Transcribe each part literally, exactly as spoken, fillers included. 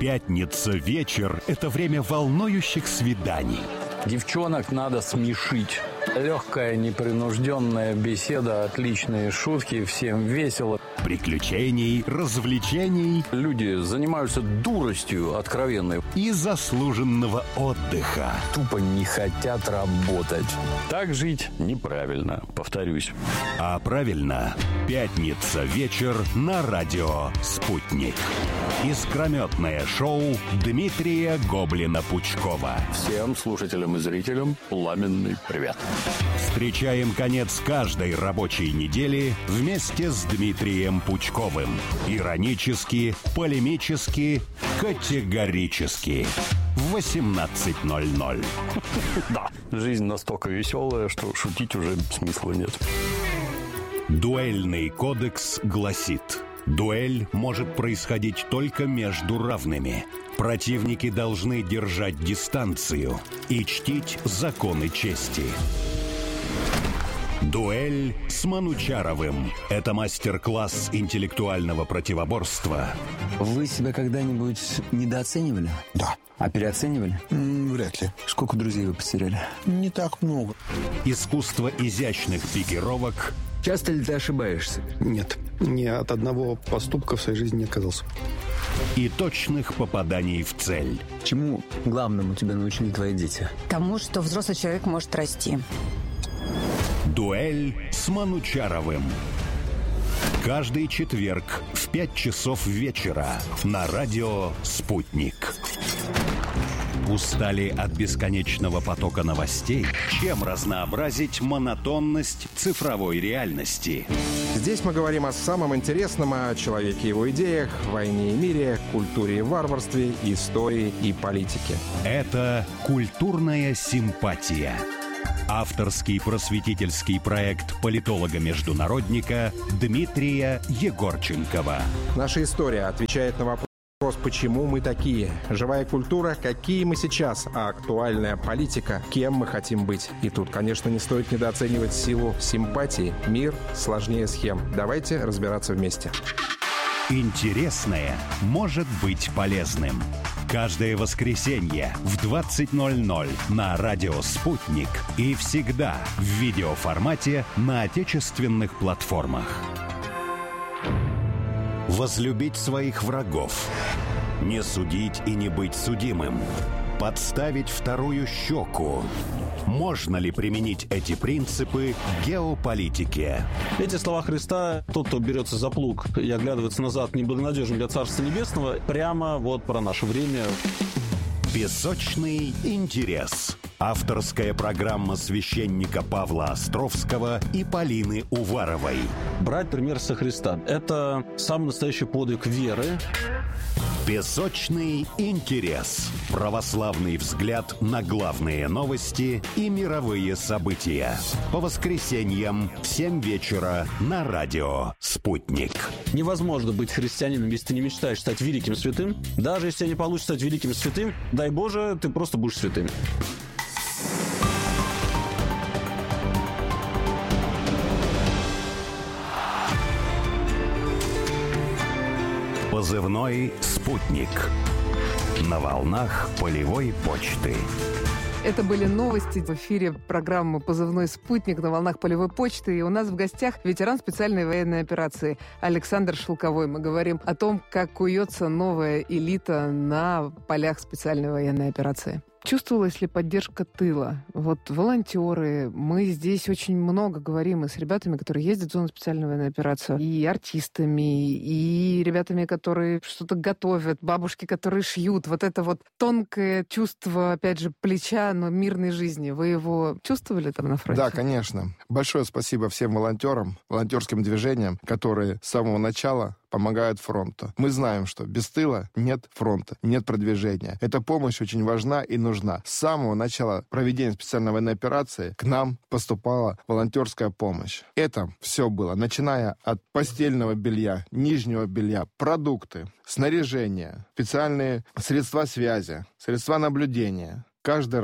Пятница вечер – это время волнующих свиданий. Девчонок надо смешить. Легкая, непринужденная беседа, отличные шутки, всем весело. Приключений, развлечений. Люди занимаются дуростью откровенной. И заслуженного отдыха. Тупо не хотят работать. Так жить неправильно, повторюсь. А правильно, пятница вечер на радио «Спутник». Искрометное шоу Дмитрия Гоблина-Пучкова. Всем слушателям и зрителям пламенный привет. Встречаем конец каждой рабочей недели вместе с Дмитрием Пучковым. Иронически, полемически, категорически. В восемнадцать ноль ноль. Да, жизнь настолько веселая, что шутить уже смысла нет. Дуэльный кодекс гласит: дуэль может происходить только между равными. Противники должны держать дистанцию и чтить законы чести. Дуэль с Манучаровым. Это мастер-класс интеллектуального противоборства. Вы себя когда-нибудь недооценивали? Да. А переоценивали? М, вряд ли. Сколько друзей вы потеряли? Не так много. Искусство изящных пикировок. Часто ли ты ошибаешься? Нет. Ни от одного поступка в своей жизни не отказался. И точных попаданий в цель. Чему главному тебя научили твои дети? Тому, что взрослый человек может расти. Дуэль с Манучаровым. Каждый четверг в пять часов вечера на радио «Спутник». Устали от бесконечного потока новостей? Чем разнообразить монотонность цифровой реальности? Здесь мы говорим о самом интересном, о человеке и его идеях, войне и мире, культуре и варварстве, истории и политике. Это «Культурная симпатия». Авторский просветительский проект политолога-международника Дмитрия Егорченкова. Наша история отвечает на вопрос, почему мы такие. Живая культура, какие мы сейчас, а актуальная политика, кем мы хотим быть. И тут, конечно, не стоит недооценивать силу симпатии. Мир сложнее схем. Давайте разбираться вместе. Интересное может быть полезным. Каждое воскресенье в двадцать ноль ноль на радио «Спутник» и всегда в видеоформате на отечественных платформах. Возлюбить своих врагов. Не судить и не быть судимым. Подставить вторую щеку. Можно ли применить эти принципы к геополитике? Эти слова Христа: тот, кто берется за плуг и оглядывается назад, неблагонадежен для Царства Небесного, прямо вот про наше время. Песочный интерес. Авторская программа священника Павла Островского и Полины Уваровой. Брать пример со Христа – это самый настоящий подвиг веры. Песочный интерес. Православный взгляд на главные новости и мировые события. По воскресеньям в семь вечера на радио «Спутник». Невозможно быть христианином, если ты не мечтаешь стать великим святым. Даже если не получится стать великим святым, дай Боже, ты просто будешь святым. Позывной «Спутник». На волнах полевой почты. Это были новости в эфире программы «Позывной спутник» на волнах полевой почты. И у нас в гостях ветеран специальной военной операции Александр Шелковой. Мы говорим о том, как куется новая элита на полях специальной военной операции. Чувствовалась ли поддержка тыла? Вот волонтеры, мы здесь очень много говорим и с ребятами, которые ездят в зону специальной военной операции, и артистами, и ребятами, которые что-то готовят, бабушки, которые шьют. Вот это вот тонкое чувство, опять же, плеча, но мирной жизни. Вы его чувствовали там на фронте? Да, конечно. Большое спасибо всем волонтерам, волонтерским движениям, которые с самого начала помогают фронту. Мы знаем, что без тыла нет фронта, нет продвижения. Эта помощь очень важна и нужна. С самого начала проведения специальной военной операции к нам поступала волонтерская помощь. Это все было, начиная от постельного белья, нижнего белья, продукты, снаряжение, специальные средства связи, средства наблюдения. Каждый раз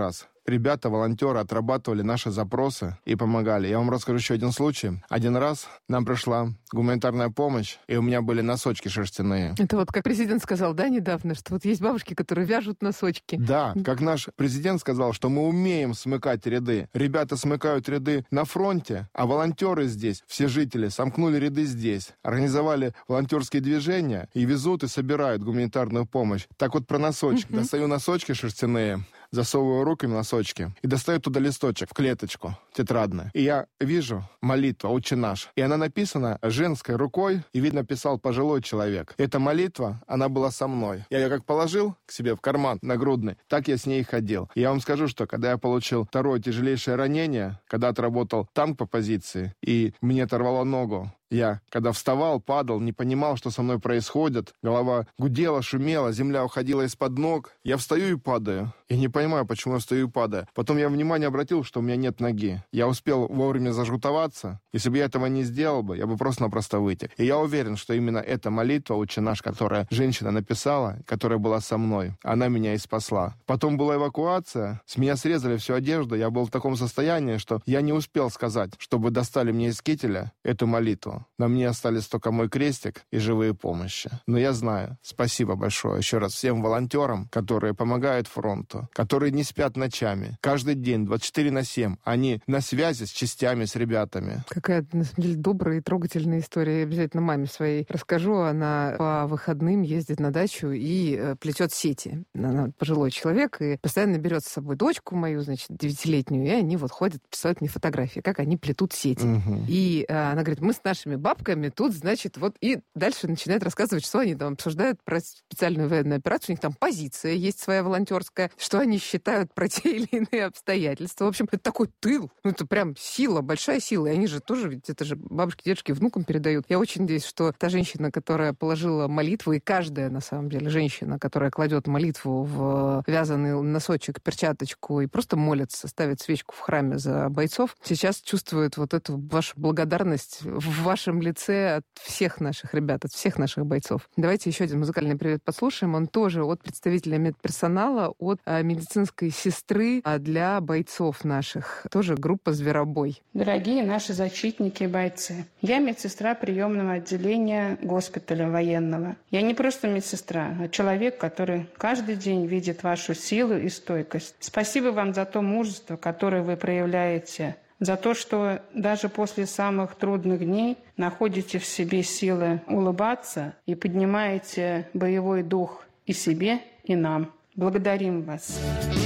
ребята, волонтеры отрабатывали наши запросы и помогали. Я вам расскажу еще один случай. Один раз нам пришла гуманитарная помощь, и у меня были носочки шерстяные. Это вот как президент сказал, да, недавно, что вот есть бабушки, которые вяжут носочки. Да, как наш президент сказал, что мы умеем смыкать ряды. Ребята смыкают ряды на фронте, а волонтеры здесь, все жители, сомкнули ряды здесь, организовали волонтерские движения и везут и собирают гуманитарную помощь. Так вот про носочки. Uh-huh. Достаю носочки шерстяные, засовываю руками носочки и достаю туда листочек в клеточку тетрадную. И я вижу молитва «Отче наш». И она написана женской рукой, и, видно, писал пожилой человек. Эта молитва, она была со мной. Я ее как положил к себе в карман нагрудный, так я с ней и ходил. И я вам скажу, что когда я получил второе тяжелейшее ранение, когда отработал танк по позиции, и мне оторвало ногу, я, когда вставал, падал, не понимал, что со мной происходит. Голова гудела, шумела, земля уходила из-под ног. Я встаю и падаю. Я не понимаю, почему я встаю и падаю. Потом я внимание обратил, что у меня нет ноги. Я успел вовремя зажгутоваться. Если бы я этого не сделал бы, я бы просто-напросто вытек. И я уверен, что именно эта молитва «Отче наш», которая женщина написала, которая была со мной, она меня и спасла. Потом была эвакуация. С меня срезали всю одежду. Я был в таком состоянии, что я не успел сказать, чтобы достали мне из кителя эту молитву. На мне остались только мой крестик и живые помощи. Но я знаю, спасибо большое еще раз всем волонтерам, которые помогают фронту, которые не спят ночами. Каждый день, двадцать четыре на семь, они на связи с частями, с ребятами. Какая, на самом деле, добрая и трогательная история. Я обязательно маме своей расскажу. Она по выходным ездит на дачу и э, плетет сети. Она пожилой человек и постоянно берет с собой дочку мою, значит, девятилетнюю, и они вот ходят, присылают мне фотографии, как они плетут сети. Угу. И э, она говорит, мы с нашими бабками тут, значит, вот и дальше начинает рассказывать, что они там обсуждают про специальную военную операцию, у них там позиция есть своя волонтерская, что они считают про те или иные обстоятельства. В общем, это такой тыл, ну это прям сила, большая сила, и они же тоже, ведь это же бабушки, дедушки внукам передают. Я очень надеюсь, что та женщина, которая положила молитву, и каждая, на самом деле, женщина, которая кладет молитву в вязаный носочек, перчаточку и просто молится, ставит свечку в храме за бойцов, сейчас чувствует вот эту вашу благодарность в вашем лице от всех наших ребят, от всех наших бойцов. Давайте еще один музыкальный привет послушаем. Он тоже от представителя медперсонала, от а, медицинской сестры а для бойцов наших. Тоже группа «Зверобой». Дорогие наши защитники и бойцы, я медсестра приемного отделения госпиталя военного. Я не просто медсестра, а человек, который каждый день видит вашу силу и стойкость. Спасибо вам за то мужество, которое вы проявляете, за то, что даже после самых трудных дней находите в себе силы улыбаться и поднимаете боевой дух и себе, и нам. Благодарим вас.